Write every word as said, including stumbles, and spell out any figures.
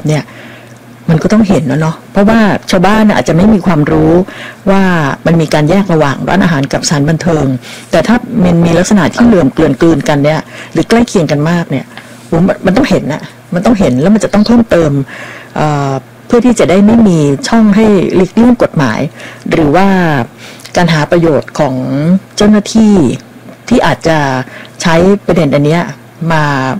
เนี่ยมันก็ต้องเห็นแล้วเนาะเพราะว่าชาวบ้านอาจจะไม่มีความรู้ว่ามันมีการแยกระหว่างร้านอาหารกับสถานบันเทิงแต่ถ้ามันมีลักษณะที่เหลื่อมเกลื่อนกลืนกันเนี่ยหรือใกล้เคียงกันมากเนี่ยมันต้องเห็นนะมันต้องเห็นแล้วมันจะต้องเพิ่มเติมเอ่อเพื่อที่จะได้ไม่มีช่องให้หลีกเลี่ยงกฎหมายหรือว่าการหาประโยชน์ของเจ้าหน้าที่ที่อาจจะใช้ประเด็นอันเนี้ยมา